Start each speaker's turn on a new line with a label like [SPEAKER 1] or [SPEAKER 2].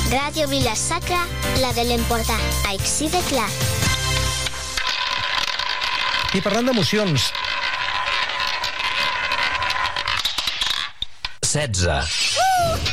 [SPEAKER 1] Ràdio Vila-sacra, la de l'Empordà. Així de clar.
[SPEAKER 2] I parlant d'emocions...
[SPEAKER 3] 16.